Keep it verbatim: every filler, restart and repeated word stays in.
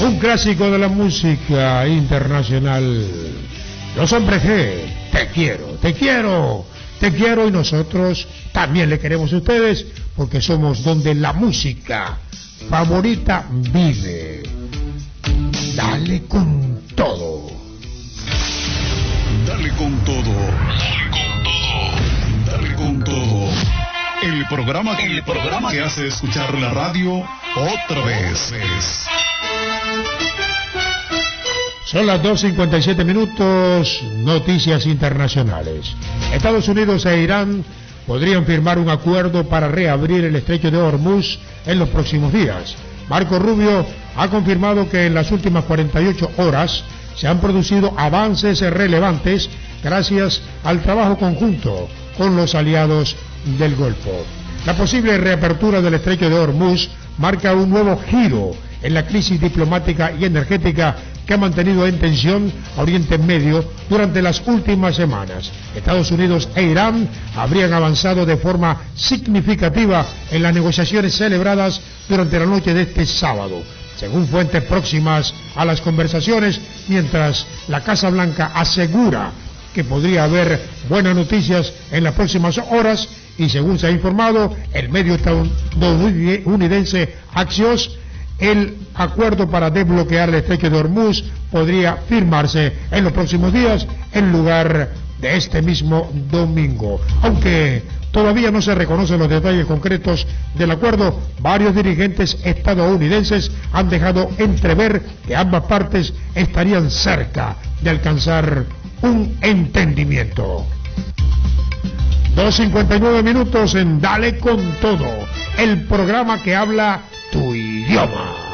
Un clásico de la música internacional. Los Hombres G, te quiero, te quiero, te quiero, y nosotros también le queremos a ustedes, porque somos donde la música favorita vive. Dale con todo. Dale con todo. Dale con todo. Dale con todo. El programa, el programa que hace escuchar la radio otra vez. Son las dos cincuenta y siete minutos, noticias internacionales. Estados Unidos e Irán podrían firmar un acuerdo para reabrir el estrecho de Hormuz en los próximos días. Marco Rubio ha confirmado que en las últimas cuarenta y ocho horas se han producido avances relevantes gracias al trabajo conjunto con los aliados del Golfo. La posible reapertura del estrecho de Hormuz marca un nuevo giro en la crisis diplomática y energética que ha mantenido en tensión a Oriente Medio durante las últimas semanas. Estados Unidos e Irán habrían avanzado de forma significativa en las negociaciones celebradas durante la noche de este sábado, según fuentes próximas a las conversaciones, mientras la Casa Blanca asegura que podría haber buenas noticias en las próximas horas, y según se ha informado el medio estadounidense Axios, el acuerdo para desbloquear el estrecho de Hormuz podría firmarse en los próximos días en lugar de este mismo domingo. Aunque todavía no se reconocen los detalles concretos del acuerdo, varios dirigentes estadounidenses han dejado entrever que ambas partes estarían cerca de alcanzar un entendimiento. dos cincuenta y nueve minutos en Dale con todo, el programa que habla tu idioma.